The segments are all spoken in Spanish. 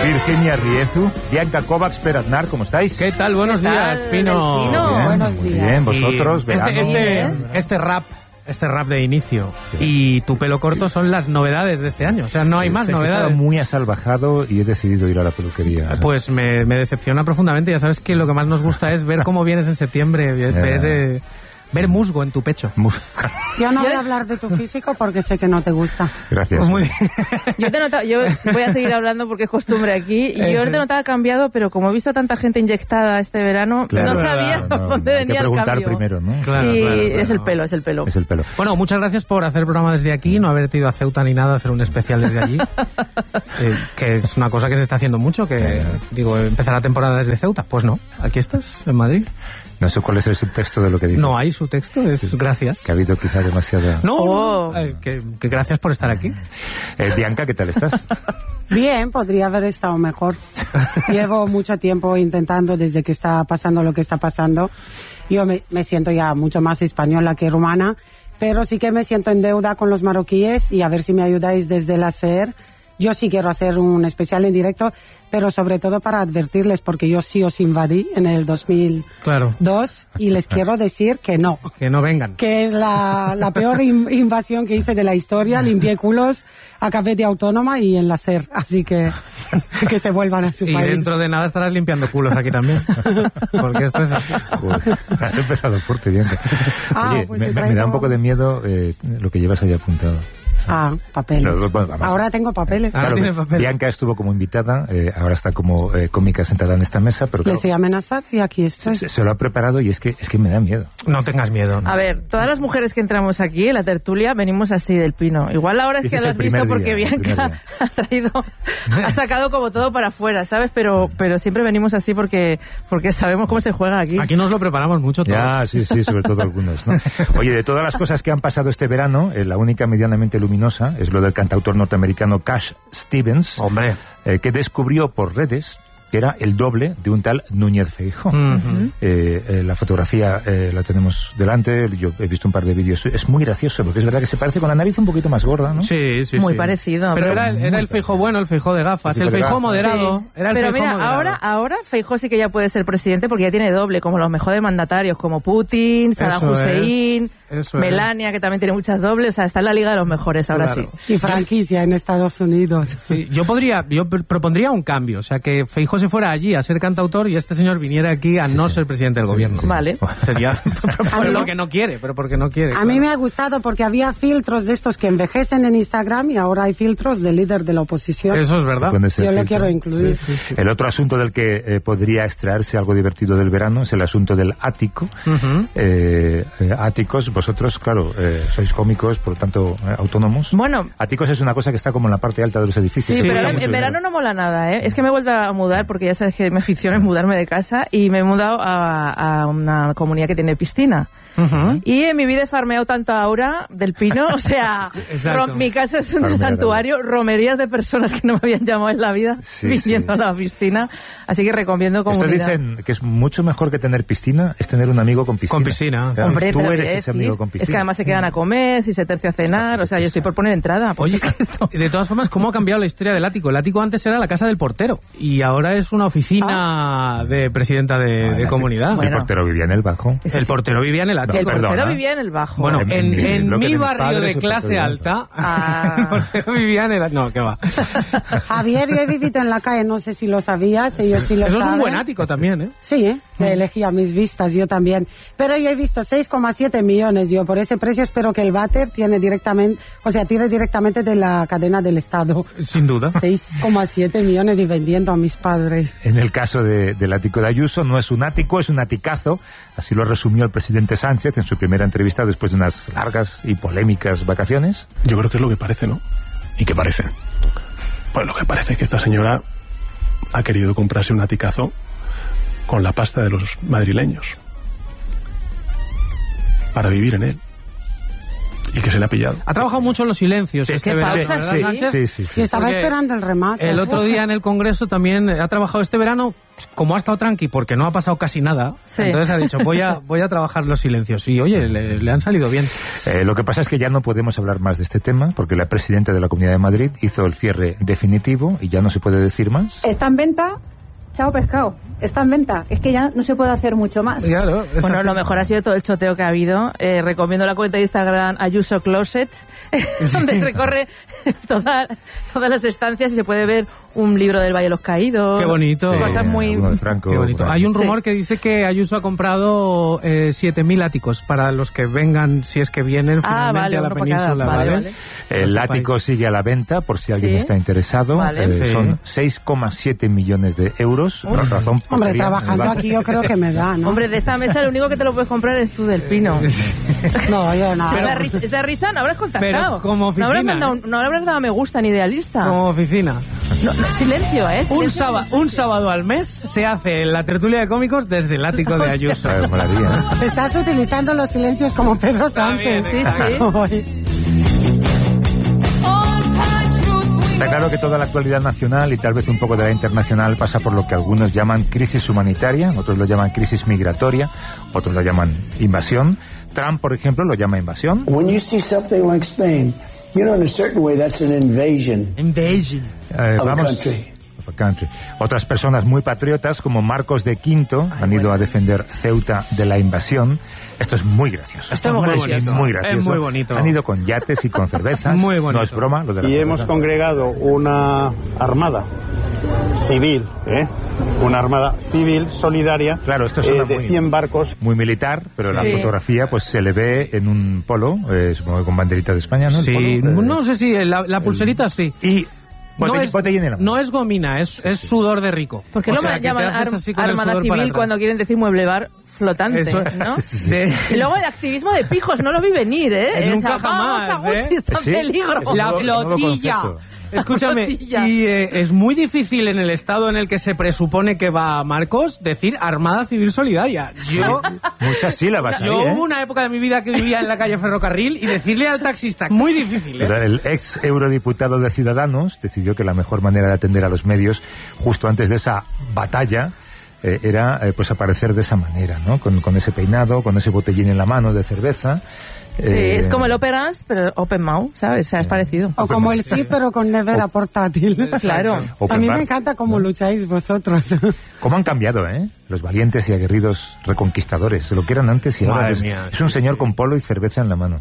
Virginia Riezu, Bianca Kovacs, Per Aznar, ¿cómo estáis? ¿Qué tal? Buenos días, Pino. Muy bien, Buenos días. Muy bien, vosotros, Este rap de inicio y tu pelo corto son las novedades de este año. O sea, no hay más novedades. He estado muy asalvajado y he decidido ir a la peluquería. Pues me decepciona profundamente. Ya sabes que lo que más nos gusta es ver cómo vienes en septiembre, ver musgo en tu pecho. Yo no voy a hablar de tu físico porque sé que no te gusta. Gracias. Pues muy bien. Yo voy a seguir hablando porque es costumbre aquí. Y yo te notaba cambiado, pero como he visto a tanta gente inyectada este verano, Claro, no sabía dónde venía el preguntar cambio. primero, ¿no? Claro, y claro. es el pelo. Es el pelo. Bueno, muchas gracias por hacer el programa desde aquí, no haber ido a Ceuta ni nada, hacer un especial desde allí. Que es una cosa que se está haciendo mucho, empezar la temporada desde Ceuta. Pues no, aquí estás, en Madrid. No sé cuál es el subtexto de lo que dices. No hay subtexto, es gracias. Que ha habido quizá demasiada... No, que gracias por estar aquí. Bianca, ¿qué tal estás? Bien, podría haber estado mejor. Llevo mucho tiempo intentando, desde que está pasando lo que está pasando. Yo me siento ya mucho más española que rumana, pero sí que me siento en deuda con los marroquíes y a ver si me ayudáis desde la SER. Yo sí quiero hacer un especial en directo, pero sobre todo para advertirles, porque yo sí os invadí en el 2002 y les quiero decir que no. Que no vengan. Que es la peor invasión que hice de la historia. Limpié culos, acabé de autónoma y en la SER. Así que se vuelvan a su país. Y dentro de nada estarás limpiando culos aquí también. Porque esto es así. Joder, has empezado fuerte, Bianca. Oye, pues me da un poco de miedo lo que llevas ahí apuntado. Papeles. No, bueno, ahora tengo papeles. Ahora tiene papeles. Bianca estuvo como invitada, ahora está como cómica sentada en esta mesa, pero Les he amenazado y aquí estoy. se lo ha preparado y es que me da miedo. No tengas miedo. A ver, todas las mujeres que entramos aquí en la tertulia venimos así del Pino. Igual ahora es que lo has visto porque Bianca ha sacado como todo para afuera, ¿sabes? Pero siempre venimos así porque sabemos cómo se juega aquí. Aquí nos lo preparamos mucho todo. Ya, sí, sobre todo algunos, ¿no? Oye, de todas las cosas que han pasado este verano, la única medianamente luminosa es lo del cantautor norteamericano Cash Stevens, Hombre. Que descubrió por redes que era el doble de un tal Núñez Feijóo. La fotografía la tenemos delante, yo he visto un par de vídeos, es muy gracioso, porque es verdad que se parece con la nariz un poquito más gorda, ¿no? Sí. Muy parecido. Pero era el Feijóo bueno, el Feijóo de gafas, el Feijóo moderado. Sí. Era el pero Feijóo mira, moderado. ahora Feijóo sí que ya puede ser presidente porque ya tiene doble, como los mejores mandatarios, como Putin, Saddam Eso Hussein, eso Melania, que también tiene muchas dobles, o sea, está en la liga de los mejores ahora Claro. sí. Y franquicia en Estados Unidos. Sí, yo propondría un cambio, o sea, que Feijóo se fuera allí a ser cantautor y este señor viniera aquí a no ser presidente del gobierno. Vale. Sería lo que no quiere, pero porque no quiere. A mí me ha gustado porque había filtros de estos que envejecen en Instagram y ahora hay filtros del líder de la oposición. Eso es verdad. Yo lo quiero incluir. Sí. El otro asunto del que podría extraerse algo divertido del verano es el asunto del ático. Áticos, vosotros, claro, sois cómicos, por lo tanto, autónomos. Bueno. Áticos es una cosa que está como en la parte alta de los edificios. Sí, pero Cuesta ahora mucho en verano dinero. no mola nada, ¿eh? Es que me he vuelto a mudar porque ya sabes que mi afición es mudarme de casa y me he mudado a una comunidad que tiene piscina. Y en mi vida he farmeado tanta aura del Pino, o sea, Exacto. mi casa es un Farmear, santuario, romerías de personas que no me habían llamado en la vida viniendo a la piscina, así que recomiendo comunidad. Esto dicen que es mucho mejor que tener piscina, es tener un amigo con piscina. Con piscina. Claro, Hombre, tú te lo eres voy a ese decir. amigo con piscina. Es que además se quedan a comer, si se tercia a cenar, o sea, yo estoy por poner entrada. Oye, de todas formas, ¿cómo ha cambiado la historia del ático? El ático antes era la casa del portero y ahora es una oficina de presidenta de comunidad. El Bueno. portero vivía en el bajo. El portero vivía en el ático. Que el portero perdona. vivía en el bajo. Bueno, En en lo que mi de mis barrio padres, de el clase portero alta, el portero vivía en el... No, ¿qué va? Javier, yo he vivido en la calle, no sé si lo sabías, ellos sí lo Eso saben. es un buen ático también, ¿eh? Sí, elegía mis vistas, yo también. Pero yo he visto 6,7 millones, yo por ese precio espero que el váter tire directamente de la cadena del Estado. Sin duda. 6,7 millones y vendiendo a mis padres. En el caso del ático de Ayuso, no es un ático, es un aticazo. Así lo resumió el presidente Sánchez en su primera entrevista después de unas largas y polémicas vacaciones. Yo creo que es lo que parece, ¿no? ¿Y qué parece? Pues lo que parece es que esta señora ha querido comprarse un aticazo con la pasta de los madrileños para vivir en él. y que se le ha pillado. Ha trabajado mucho en los silencios este verano, ¿verdad, Sánchez? Sí. Y estaba Porque esperando el remate. El otro día en el Congreso también ha trabajado este verano, como ha estado tranqui, porque no ha pasado casi nada, entonces ha dicho, voy a trabajar los silencios. Y oye, le han salido bien. Lo que pasa es que ya no podemos hablar más de este tema, porque la presidenta de la Comunidad de Madrid hizo el cierre definitivo y ya no se puede decir más. Está en venta, chao pescado. Está en venta. Es que ya no se puede hacer mucho más. Claro, bueno, lo mejor ha sido todo el choteo que ha habido. Recomiendo la cuenta de Instagram Ayuso Closet, donde recorre todas las estancias y se puede ver un libro del Valle de los Caídos. Qué bonito. Sí, cosas muy... Franco, Qué bonito. Hay un rumor Sí. que dice que Ayuso ha comprado 7.000 áticos para los que vengan, si es que vienen finalmente a la uno por cada. península. Vale. El ático sigue a la venta, por si alguien Sí. está interesado. Vale. Sí. Son 6,7 millones de euros. Por razón, Hombre, portería, trabajando en el aquí yo creo que me da, ¿no? Hombre, de esta mesa el único que te lo puedes comprar es tú, del Pino. No, yo no. Esa risa no habrás contactado. Pero como oficina, no habrás dado me gusta ni idealista. Como oficina. No, silencio, ¿eh? Un Silencio. sábado al mes se hace la tertulia de cómicos desde el ático de Ayuso. Molaría, ¿eh? Estás utilizando los silencios como Pedro Sánchez. bien, Sí, sí. Hoy. Está claro que toda la actualidad nacional y tal vez un poco de la internacional pasa por lo que algunos llaman crisis humanitaria, otros lo llaman crisis migratoria, otros lo llaman invasión. Trump, por ejemplo, lo llama invasión. When you see something like Spain, you know, in a certain way, that's an invasion of a country. Of a country. Otras personas muy patriotas, como Marcos de Quinto, han ido a defender Ceuta de la invasión. Esto es muy gracioso. Esto es muy gracioso. Muy gracioso. Es muy bonito. Han ido con yates y con cervezas. Muy bonito. No es broma lo de la Y cerveza. hemos congregado una armada civil, una armada civil solidaria, Claro, esto suena de muy- 100 barcos. Muy militar, pero la Sí. fotografía pues se le ve en un polo, supongo que con banderita de España, ¿no? El Sí, polo, no sé si la pulserita sí. Y botellín en la mano. No es gomina, es sudor de rico. ¿Por qué O lo sea, que te llaman haces así con el Armada sudor para Civil atrás. cuando quieren decir mueble bar flotante, Eso- ¿no? de- Y luego el activismo de pijos, no lo vi venir, ¿eh? Nunca O sea, vamos jamás, a Gucci, ¿eh? está en Sí. peligro. La Nuevo- nuevo flotilla. concepto. Escúchame, Flotilla. y es muy difícil en el estado en el que se presupone que va Marcos decir Armada Civil Solidaria. Yo Muchas sílabas ahí, hubo ¿eh? una época de mi vida que vivía en la calle Ferrocarril y decirle al taxista, muy difícil, ¿eh? El ex eurodiputado de Ciudadanos decidió que la mejor manera de atender a los medios justo antes de esa batalla era pues aparecer de esa manera, ¿no? Con ese peinado, con ese botellín en la mano de cerveza. Sí, es como el Operas, pero Open Mouth, ¿sabes? O sea, es parecido. O como el sí, pero con nevera portátil. Claro. A mí me encanta cómo lucháis vosotros. ¿Cómo han cambiado, los valientes y aguerridos reconquistadores? Lo que eran antes y ahora Madre es, mía, es un señor con polo y cerveza en la mano.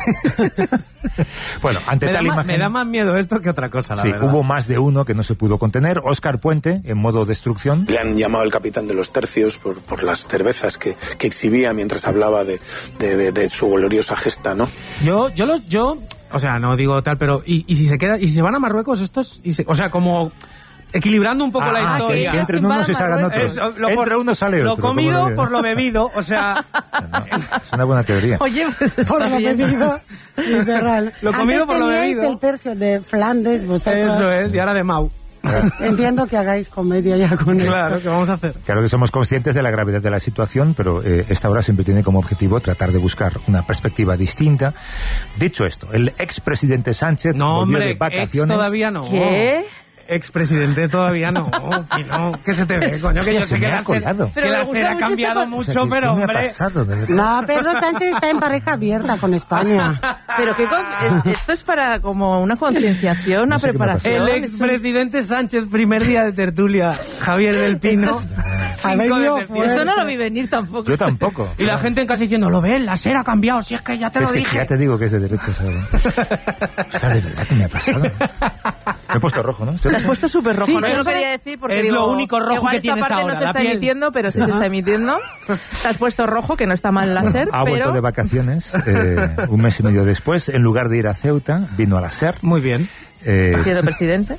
Bueno, ante tal imagen... me da más miedo esto que otra cosa, la Sí, verdad. hubo más de uno que no se pudo contener. Óscar Puente, en modo destrucción. Le han llamado el capitán de los tercios por las cervezas que exhibía mientras hablaba de su gloriosa gesta, ¿no? Yo, o sea, no digo tal, pero y si se queda, y si se van a Marruecos estos, o sea, como equilibrando un poco la que historia. ellos Entren unos y salgan otros. Eso, Entra uno, sale otro. Lo comido como lo por lo bebido, o sea, Es una buena teoría. Oye, pues está Por lo bien. bebido, literal. Lo comido Antes por lo teníais bebido. el tercio de Flandes, vosotros. eso es, y ahora de Mau. Entiendo que hagáis comedia ya con él. Claro, ¿qué vamos a hacer? Claro que somos conscientes de la gravedad de la situación, pero esta obra siempre tiene como objetivo tratar de buscar una perspectiva distinta. Dicho esto, el expresidente Sánchez No, volvió hombre, de ex vacaciones. todavía no. ¿Qué? Expresidente todavía no. Que no, ¿qué se te ve, coño? Que yo sé Se que me ha la SER, colado. Pero que me la gusta SER ha mucho cambiado esta- mucho, O sea, ¿qué pero me ha hombre... pasado? De verdad. No, Pedro Sánchez está en pareja abierta con España. Pero esto es para como una concienciación, una No sé qué me ha preparación. El es un- expresidente Sánchez, primer día de tertulia, Javier del Pino. Ha 5 de venido septiembre. Esto no lo vi venir tampoco. Yo tampoco. Y la gente en casa diciendo, lo ves, la SER ha cambiado, si es que ya te Es lo que dije. ya te digo que es de derechos ahora. O sea, de verdad que me ha pasado. Me he puesto rojo, ¿no? Te has puesto súper rojo. Sí, ¿no? sí, Yo no sí. quería decir porque Es digo, lo único rojo igual que esta tienes parte ahora, no se la está piel. emitiendo, pero sí se está emitiendo. Te has puesto rojo, que no está mal la SER, Ha vuelto pero... de vacaciones un mes y medio después. En lugar de ir a Ceuta, vino a la SER. Muy bien. Siendo presidente.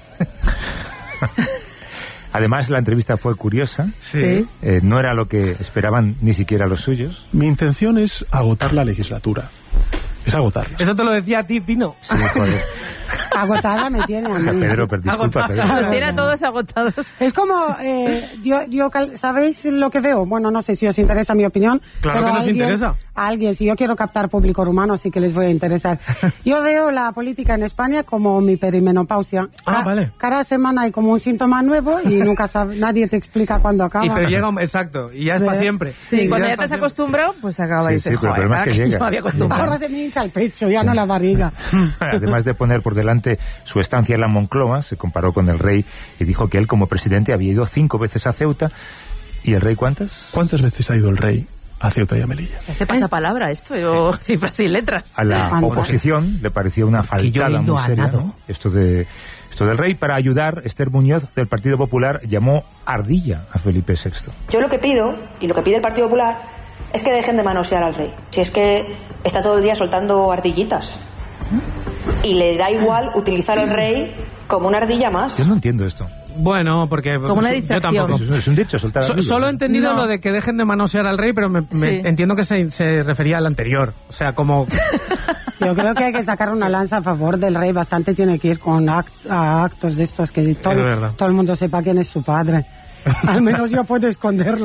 Además, la entrevista fue curiosa. Sí. No era lo que esperaban ni siquiera los suyos. Mi intención es agotar la legislatura. Es agotarla. Eso te lo decía a ti, Pino. Sí, joder. Agotada me tiene a mí. O sea, Pedro, disculpa, Pedro. Los tiene a todos agotados. Es como, yo, ¿sabéis lo que veo? Bueno, no sé si os interesa mi opinión. Claro pero que nos interesa. A alguien, si yo quiero captar público rumano, sí que les voy a interesar. Yo veo la política en España como mi perimenopausia. Vale. Cada semana hay como un síntoma nuevo y nunca nadie te explica cuándo acaba. Pero llega, exacto, y ya es para siempre. Sí, cuando ya te has acostumbrado, pues acaba y dices, pero el problema es que llega. No había acostumbrado. Ahora se me hincha el pecho, ya no la barriga. Además de poner por delante su estancia en la Moncloa, se comparó con el rey y dijo que él como presidente había ido 5 veces a Ceuta. ¿Y el rey cuántas? ¿Cuántas veces ha ido el rey a Ceuta y a Melilla? ¿Qué pasa palabra esto? O cifras y letras. A la oposición le pareció una faltada muy seria, ¿no? Esto del rey. Para ayudar, Esther Muñoz, del Partido Popular, llamó ardilla a Felipe VI. Yo lo que pido, y lo que pide el Partido Popular, es que dejen de manosear al rey. Si es que está todo el día soltando ardillitas. Y le da igual utilizar al rey como una ardilla más. Yo no entiendo esto. Bueno, porque como una distracción. Yo tampoco. Es un dicho, soltar ardillas. Solo he entendido lo de que dejen de manosear al rey, pero entiendo que se refería al anterior. O sea, como... Yo creo que hay que sacar una lanza a favor del rey. Bastante tiene que ir con actos de estos que todo el mundo sepa quién es su padre. Al menos yo puedo esconderlo.